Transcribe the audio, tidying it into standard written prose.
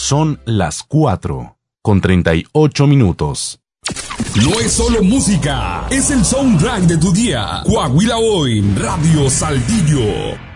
Son las 4:38. No es solo música, es el soundtrack de tu día. Coahuila Hoy, Radio Saltillo.